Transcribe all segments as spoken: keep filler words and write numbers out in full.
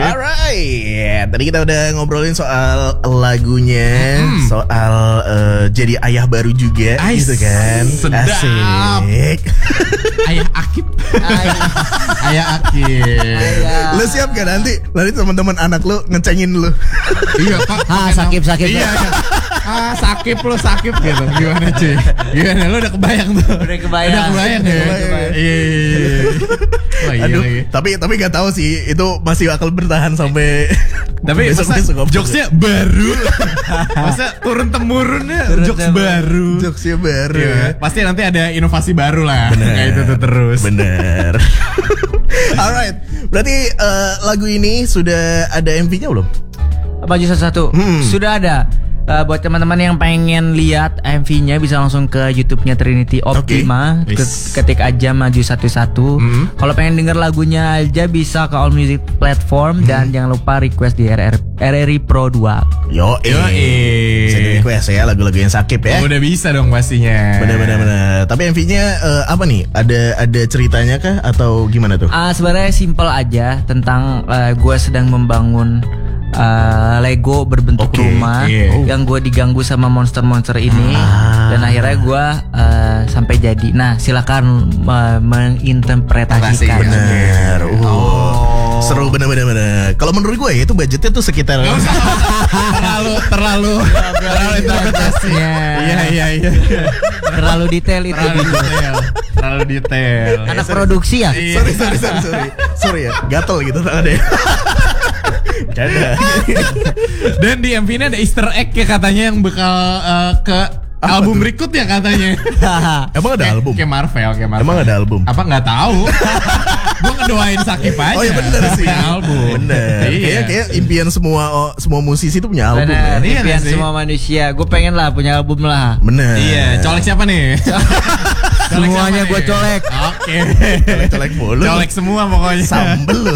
Alright, tadi kita udah ngobrolin soal lagunya, hmm. soal uh, jadi ayah baru juga, Ais, gitu kan? Sedap. Asik. Ayah Akib. Ayah, ayah Akib. Ayah. Lu siap gak nanti? Nanti teman-teman anak lu ngecengin lu. Iya kok. Ah sakit sakit. Iya, iya. Ah sakit lu sakit gitu. Gimana cuy? Gimana lu udah kebayang tuh? Udah kebayang. Udah kebayang ya. Kebayang. Iya. Oh, iya Aduh, lagi. tapi tapi nggak tahu sih itu masih bakal bertahan sampai. Tapi masa jokesnya baru. Masa turun temurunnya Turun jokes temurun. baru. Jokesnya baru. Iya, pasti nanti ada inovasi baru lah. Kayak itu tuh terus. Bener. Alright, berarti uh, lagu ini sudah ada M V-nya belum? Baju satu-satu Hmm. sudah ada. Uh, buat teman-teman yang pengen lihat M V-nya bisa langsung ke YouTube-nya Trinity Optima. Okay. Ke- Yes. ketik aja maju satu-satu. Hmm. Kalau pengen denger lagunya aja bisa ke all music platform dan jangan lupa request di R R, R R I Pro dua. Yo, Yo, Bisa di request ya lagu-lagu yang sakit ya. Udah bisa dong pastinya. Bener-bener bener. Tapi M V-nya uh, apa nih? Ada ada ceritanya kah atau gimana tuh? Ah sebenarnya simple aja tentang uh, gue sedang membangun uh, Lego berbentuk Oke, rumah iya. yang gue diganggu sama monster-monster ini Ah. dan akhirnya gue uh, sampai jadi. Nah silakan uh, menginterpretasikan. Bener. Uh. Oh. Seru bener-bener bener. Kalau menurut gue ya itu budgetnya tuh sekitar terlalu terlalu terlalu interpretasinya. Iya iya iya. Terlalu detail itu. Terlalu detail. Terlalu detail. Anak produksi ya. Iya. sorry sorry sorry sorry sorry ya gatel gitu tangannya. Canda. Dan di M V-nya ada Easter egg ya katanya yang bakal uh, ke Apa album tuh? berikutnya katanya. Emang ada Kayak- album? Kayak Marvel, kayak Marvel. Emang ada album? Apa nggak tahu? Gue ngedoain Sakip aja. Oh ya bener sih. Punya album. Bener. Iya. Kayak kayak impian semua oh, semua musisi itu punya album Benar, ya. Iya impian nggak sih? semua manusia. Gue pengen lah punya album lah. Bener. Iya, colek siapa nih? Colek Semuanya siapa gue nih? colek. Oke. Colek mulu. Colek semua pokoknya. Sambel lu.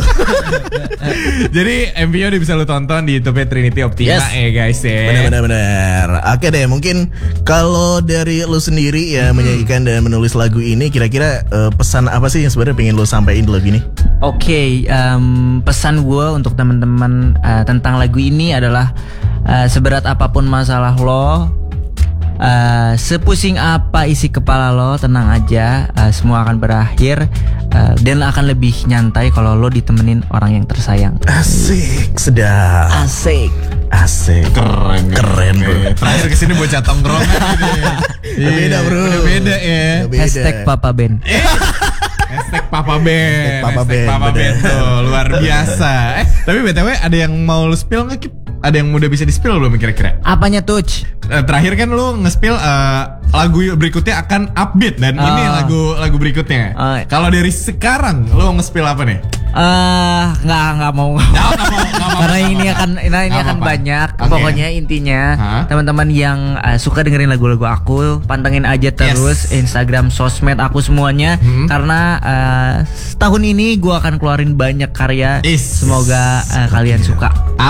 Jadi M V-nya udah bisa lu tonton di YouTube Trinity Optima Yes. ya guys ya. Bener bener bener. Oke deh, mungkin kalau dari lu sendiri ya Hmm. menyanyikan dan menulis lagu ini, kira-kira eh, pesan apa sih yang sebenarnya pengen lu sampaikan di lagu ini? Oke, em, pesan gue untuk teman-teman eh, tentang lagu ini adalah eh, seberat apapun masalah lo, eh, sepusing apa isi kepala lo, tenang aja, eh, semua akan berakhir eh, dan akan lebih nyantai kalau lo ditemenin orang yang tersayang. Asik, sedap. Asik. Asik. Keren, Keren, bro. Terakhir kesini bocah tongkrongan gitu ya. Udah beda, bro. Udah beda ya. Udah beda. Hashtag Papa Ben. Hashtag Papa Ben. Hashtag Papa Hashtag Ben, Papa Ben bener. tuh luar biasa. Eh, tapi B T W ada yang mau lu spill nggak, Kip? Ada yang udah bisa di spill belum kira-kira? Apanya Touch? Eh, Terakhir kan lu nge-spill eh, lagu berikutnya akan upbeat dan ini Ah. lagu lagu berikutnya. Ah. Kalau dari sekarang lu nge-spill apa nih? Eh, nggak nggak mau. Nggak, nggak mau, nggak mau, Karena nggak ini mau. akan ini, ini Nggak akan apa-apa. banyak. Oke. Pokoknya intinya Hah? teman-teman yang eh, suka dengerin lagu-lagu aku, pantengin aja terus Yes. Instagram, sosmed aku semuanya. Hmm. Karena eh, tahun ini gue akan keluarin banyak karya. Is. Semoga eh, kalian suka.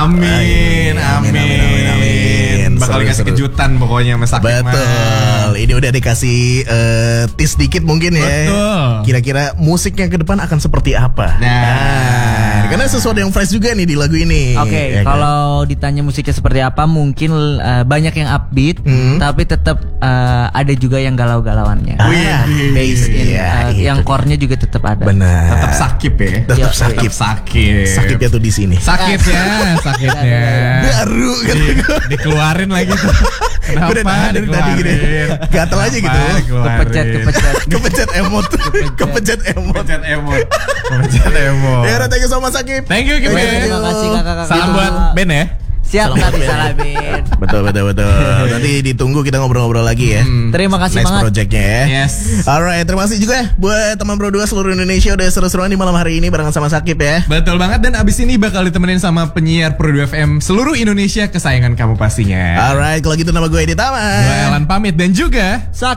Amin, amin, Amin, amin, amin, amin. Bakal Seru, dikasih seru. kejutan pokoknya Mas Sakit. Betul. Ini udah dikasih eh, tis dikit mungkin ya. Betul. Kira-kira musiknya ke depan akan seperti apa? Nah. karena sesuatu yang fresh juga nih di lagu ini. Oke, ya kan? kalau ditanya musiknya seperti apa, mungkin eh, banyak yang upbeat, Hmm. tapi tetap eh, ada juga yang galau-galauannya. Ah, Bass in, iya, eh, itu. yang core-nya juga tetap ada. Benar. Tetap sakit ya. Tetap Yo, sakit. Tetap sakit. Sakitnya tuh di sini. Sakit ya, sakitnya. Baru kan. Di, dikeluarin lagi tuh. Kenapa Gue udah nahan dari tadi gini. dikeluarin? Gatel aja gitu. Kenapa dikeluarin? Kepecet, kepecet. Kepencet emot. Kepencet emot. Kepecet emot. Kepecet emot. Ya udah, thank you so much Sakip. Thank you, Kim. Thank you. Terima kasih kakak-kakak. Salam Gitu. buat Ben ya. Siap, Salam nanti buat Ben. salamin. Betul betul betul. Nanti ditunggu kita ngobrol-ngobrol lagi ya. Hmm. Terima kasih Next banget. projectnya ya. Yes. Alright, terima kasih juga buat teman Pro dua seluruh Indonesia udah seru-seruan di malam hari ini barengan sama Sakip ya. Betul banget, dan abis ini bakal ditemenin sama penyiar Pro dua F M seluruh Indonesia kesayangan kamu pastinya. Alright, kalau gitu nama gue Edi Taman. Gue Elan pamit dan juga